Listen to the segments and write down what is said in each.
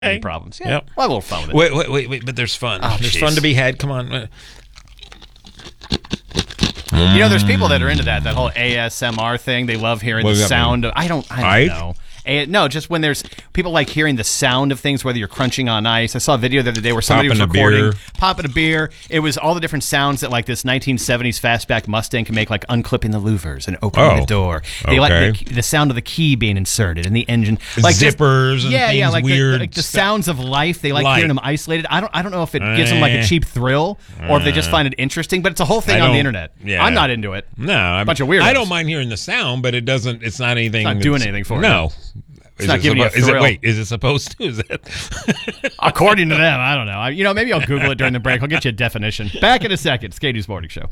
any problems. Yeah, Yep. we'll have a little fun with it. Wait, but there's fun. Oh, there's jeez. fun to be had. Come on. You know, there's people that are into that whole ASMR thing. They love hearing What the does that sound of. I don't Ice? know. No, just when there's people like hearing the sound of things, whether you're crunching on ice. I saw a video the other day where somebody was Popping a recording beer. popping a beer. It was all the different sounds that like this 1970s fastback Mustang can make, like unclipping the louvers and opening the door. They like okay. the sound of the key being inserted in the engine, like Zippers and things like weird the stuff. sounds of life. They like hearing them isolated. I don't know if it gives them like a cheap thrill or if they just find it interesting. But it's a whole thing I on the don't- internet. yeah. I'm not into it. No, Bunch of weirdos. I don't mind hearing the sound, but it doesn't. It's not anything. It's not doing anything for you. No. It's not giving you a thrill. Is it supposed to? Is it? According to them, I don't know. Maybe I'll Google it during the break. I'll get you a definition. Back in a second. K-News Morning Show.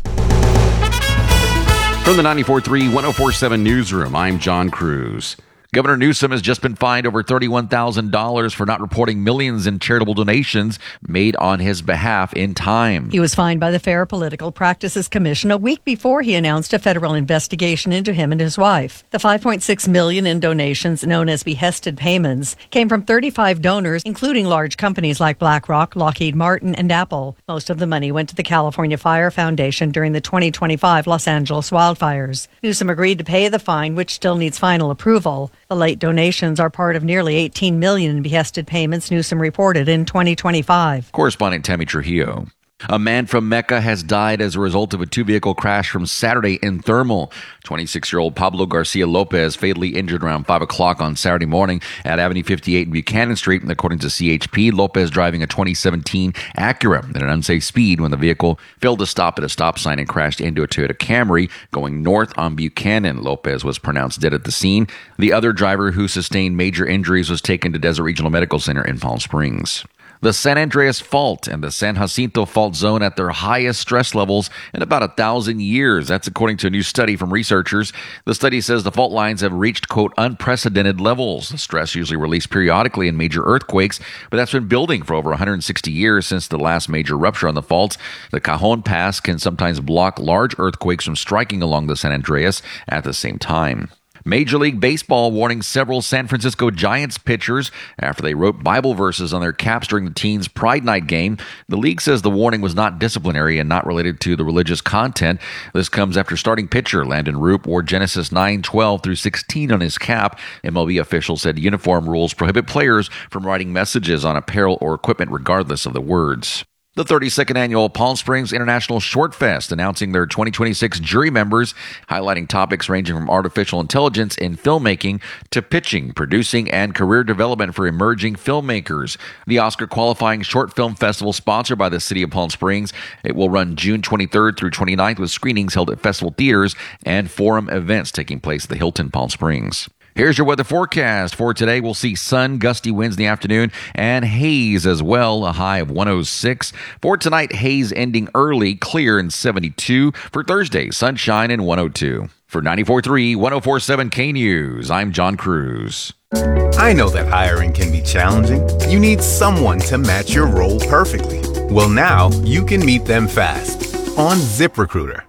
From the 94.3 104.7 Newsroom, I'm John Cruz. Governor Newsom has just been fined over $31,000 for not reporting millions in charitable donations made on his behalf in time. He was fined by the Fair Political Practices Commission a week before he announced a federal investigation into him and his wife. The $5.6 million in donations, known as behested payments, came from 35 donors, including large companies like BlackRock, Lockheed Martin, and Apple. Most of the money went to the California Fire Foundation during the 2025 Los Angeles wildfires. Newsom agreed to pay the fine, which still needs final approval. The late donations are part of nearly $18 million in behested payments Newsom reported in 2025. Correspondent Tammy Trujillo. A man from Mecca has died as a result of a two-vehicle crash from Saturday in Thermal. 26-year-old Pablo Garcia Lopez fatally injured around 5 o'clock on Saturday morning at Avenue 58 and Buchanan Street. And according to CHP, Lopez driving a 2017 Acura at an unsafe speed when the vehicle failed to stop at a stop sign and crashed into a Toyota Camry going north on Buchanan. Lopez was pronounced dead at the scene. The other driver, who sustained major injuries, was taken to Desert Regional Medical Center in Palm Springs. The San Andreas Fault and the San Jacinto Fault Zone at their highest stress levels in about 1,000 years. That's according to a new study from researchers. The study says the fault lines have reached, quote, unprecedented levels. The stress usually released periodically in major earthquakes, but that's been building for over 160 years since the last major rupture on the faults. The Cajon Pass can sometimes block large earthquakes from striking along the San Andreas at the same time. Major League Baseball warning several San Francisco Giants pitchers after they wrote Bible verses on their caps during the team's Pride Night game. The league says the warning was not disciplinary and not related to the religious content. This comes after starting pitcher Landon Roop wore Genesis 9:12 through 16 on his cap. MLB officials said uniform rules prohibit players from writing messages on apparel or equipment regardless of the words. The 32nd annual Palm Springs International Short Fest announcing their 2026 jury members, highlighting topics ranging from artificial intelligence in filmmaking to pitching, producing, and career development for emerging filmmakers. The Oscar qualifying short film festival sponsored by the city of Palm Springs. It will run June 23rd through 29th with screenings held at festival theaters and forum events taking place at the Hilton Palm Springs. Here's your weather forecast for today. We'll see sun, gusty winds in the afternoon, and haze as well, a high of 106. For tonight, haze ending early, clear and 72. For Thursday, sunshine and 102. For 94.3 104.7 K-News, I'm John Cruz. I know that hiring can be challenging. You need someone to match your role perfectly. Well, now you can meet them fast on ZipRecruiter.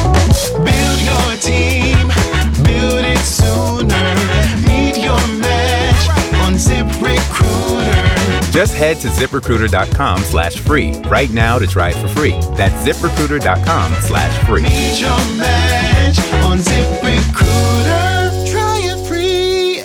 Build your team, build it sooner. Meet your match on ZipRecruiter. Just head to ZipRecruiter.com/free right now to try it for free. That's ZipRecruiter.com/free. Meet your match on ZipRecruiter. Try it free.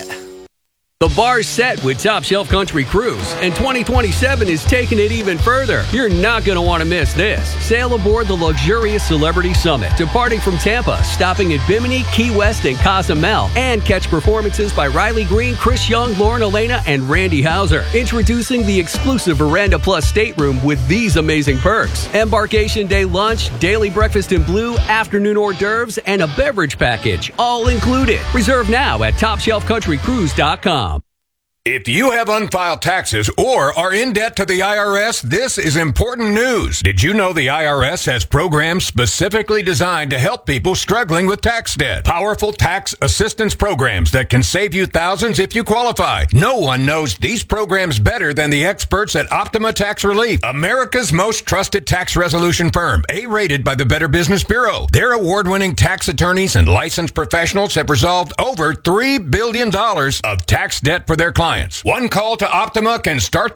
The bar's set with Top Shelf Country Cruise, and 2027 is taking it even further. You're not going to want to miss this. Sail aboard the luxurious Celebrity Summit, departing from Tampa, stopping at Bimini, Key West, and Cozumel, and catch performances by Riley Green, Chris Young, Lauren Elena, and Randy Hauser. Introducing the exclusive Veranda Plus stateroom with these amazing perks: embarkation day lunch, daily breakfast in blue, afternoon hors d'oeuvres, and a beverage package, all included. Reserve now at TopShelfCountryCruise.com. If you have unfiled taxes or are in debt to the IRS, this is important news. Did you know the IRS has programs specifically designed to help people struggling with tax debt? Powerful tax assistance programs that can save you thousands if you qualify. No one knows these programs better than the experts at Optima Tax Relief, America's most trusted tax resolution firm, A-rated by the Better Business Bureau. Their award-winning tax attorneys and licensed professionals have resolved over $3 billion of tax debt for their clients. appliance. One call to Optima can start